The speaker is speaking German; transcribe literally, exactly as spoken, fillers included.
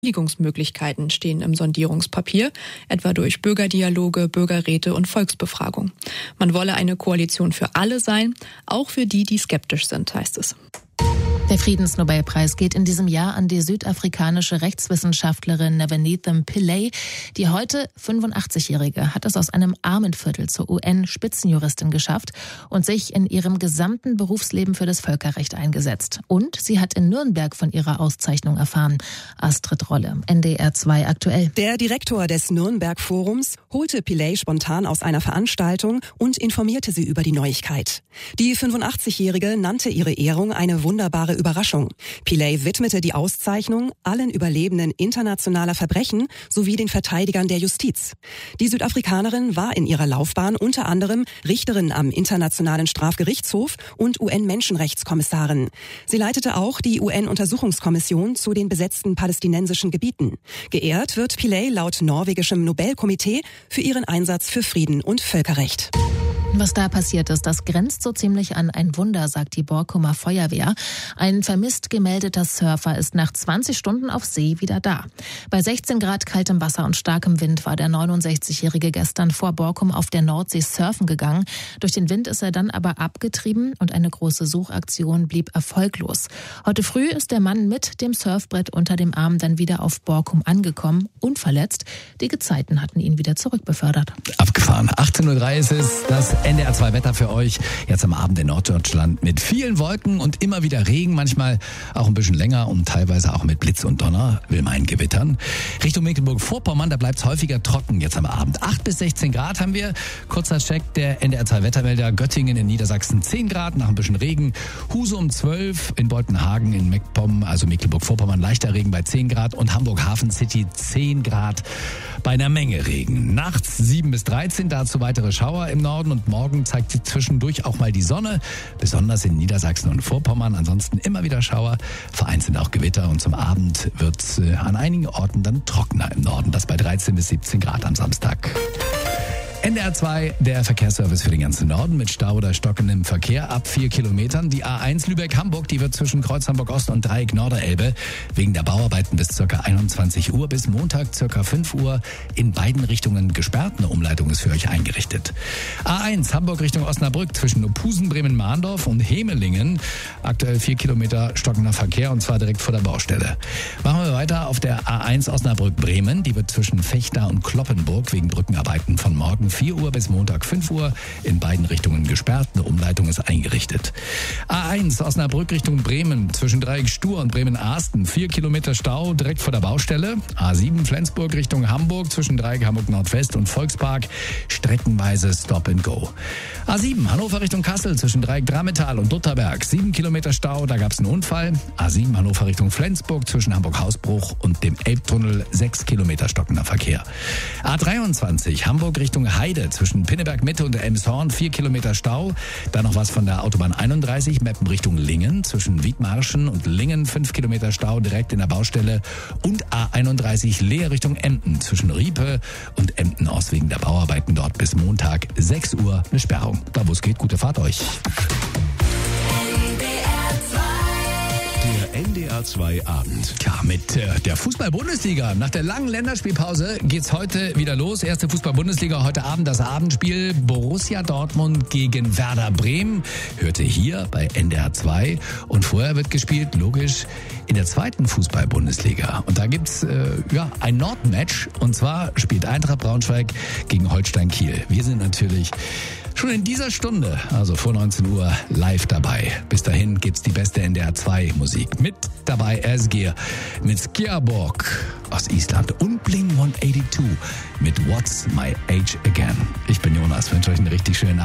Beteiligungsmöglichkeiten stehen im Sondierungspapier, etwa durch Bürgerdialoge, Bürgerräte und Volksbefragung. Man wolle eine Koalition für alle sein, auch für die, die skeptisch sind, heißt es. Der Friedensnobelpreis geht in diesem Jahr an die südafrikanische Rechtswissenschaftlerin Nondiwe Pillay. Die heute fünfundachtzigjährige hat es aus einem Armenviertel zur U N-Spitzenjuristin geschafft und sich in ihrem gesamten Berufsleben für das Völkerrecht eingesetzt. Und sie hat in Nürnberg von ihrer Auszeichnung erfahren. Astrid Rolle, N D R zwei aktuell. Der Direktor des Nürnberg-Forums holte Pillay spontan aus einer Veranstaltung und informierte sie über die Neuigkeit. Die fünfundachtzigjährige nannte ihre Ehrung eine wunderbare Überraschung. Pillay widmete die Auszeichnung allen Überlebenden internationaler Verbrechen sowie den Verteidigern der Justiz. Die Südafrikanerin war in ihrer Laufbahn unter anderem Richterin am Internationalen Strafgerichtshof und U N-Menschenrechtskommissarin. Sie leitete auch die U N-Untersuchungskommission zu den besetzten palästinensischen Gebieten. Geehrt wird Pillay laut norwegischem Nobelkomitee für ihren Einsatz für Frieden und Völkerrecht. Was da passiert ist, das grenzt so ziemlich an ein Wunder, sagt die Borkumer Feuerwehr. Ein vermisst gemeldeter Surfer ist nach zwanzig Stunden auf See wieder da. Bei sechzehn Grad kaltem Wasser und starkem Wind war der neunundsechzigjährige gestern vor Borkum auf der Nordsee surfen gegangen. Durch den Wind ist er dann aber abgetrieben und eine große Suchaktion blieb erfolglos. Heute früh ist der Mann mit dem Surfbrett unter dem Arm dann wieder auf Borkum angekommen, unverletzt. Die Gezeiten hatten ihn wieder zurückbefördert. Abgefahren. achtzehn Uhr drei ist es, das N D R zwei Wetter für euch. Jetzt am Abend in Norddeutschland mit vielen Wolken und immer wieder Regen, manchmal auch ein bisschen länger und teilweise auch mit Blitz und Donner, will meinen Gewittern. Richtung Mecklenburg-Vorpommern, da bleibt es häufiger trocken jetzt am Abend. acht bis sechzehn Grad haben wir. Kurzer Check der N D R zwei Wettermelder. Göttingen in Niedersachsen zehn Grad nach ein bisschen Regen. Husum zwölf, in Boltenhagen in Meckpomm, also Mecklenburg-Vorpommern leichter Regen bei zehn Grad und Hamburg Hafen City zehn Grad bei einer Menge Regen. Nachts sieben bis dreizehn, dazu weitere Schauer im Norden und morgen zeigt sich zwischendurch auch mal die Sonne, besonders in Niedersachsen und Vorpommern. Ansonsten immer wieder Schauer, vereinzelt auch Gewitter und zum Abend wird es äh, an einigen Orten dann trockener im Norden. Das bei dreizehn bis siebzehn Grad am Samstag. N D R zwei, der Verkehrsservice für den ganzen Norden mit Stau oder stockendem Verkehr ab vier Kilometern. Die A eins Lübeck-Hamburg, die wird zwischen Kreuz Hamburg-Ost und Dreieck Norderelbe wegen der Bauarbeiten bis ca. einundzwanzig Uhr bis Montag ca. fünf Uhr in beiden Richtungen gesperrt. Eine Umleitung ist für euch eingerichtet. A eins Hamburg Richtung Osnabrück zwischen Opusen, Bremen-Mahndorf und Hemelingen. Aktuell vier Kilometer stockender Verkehr und zwar direkt vor der Baustelle. Machen wir weiter auf der A eins Osnabrück-Bremen. Die wird zwischen Fechter und Kloppenburg wegen Brückenarbeiten von morgen vier Uhr bis Montag fünf Uhr in beiden Richtungen gesperrt. Eine Umleitung ist eingerichtet. A eins Osnabrück Richtung Bremen zwischen Dreieck Stur und Bremen-Ahsten. vier Kilometer Stau direkt vor der Baustelle. A sieben Flensburg Richtung Hamburg zwischen Dreieck Hamburg Nordwest und Volkspark. Streckenweise Stop and Go. A sieben Hannover Richtung Kassel zwischen Dreieck Drametal und Dutterberg. sieben Kilometer Stau, da gab es einen Unfall. A sieben Hannover Richtung Flensburg zwischen Hamburg-Hausbruch und dem Elbtunnel. sechs Kilometer stockender Verkehr. A dreiundzwanzig Hamburg Richtung Heide zwischen Pinneberg Mitte und der Elmshorn, vier Kilometer Stau. Dann noch was von der Autobahn einunddreißig, Meppen Richtung Lingen, zwischen Wiedmarschen und Lingen, fünf Kilometer Stau direkt in der Baustelle. Und A einunddreißig Leer Richtung Emden, zwischen Riepe und Emden Ost wegen der Bauarbeiten dort bis Montag, sechs Uhr, eine Sperrung. Da wo es geht, gute Fahrt euch. N D R zwei Abend. Ja, mit äh, der Fußball-Bundesliga. Nach der langen Länderspielpause geht's heute wieder los. Erste Fußball-Bundesliga, heute Abend das Abendspiel Borussia Dortmund gegen Werder Bremen. Hörte hier bei N D R zwei. Und vorher wird gespielt, logisch, in der zweiten Fußball-Bundesliga. Und da gibt's äh, ja, ein Nordmatch. Und zwar spielt Eintracht Braunschweig gegen Holstein Kiel. Wir sind natürlich schon in dieser Stunde, also vor neunzehn Uhr, live dabei. Bis dahin gibt's die beste N D R zwei Musik. Mit dabei S G mit Skjaborg aus Island und Bling hundertzweiundachtzig mit What's My Age Again. Ich bin Jonas, wünsche euch einen richtig schönen Abend.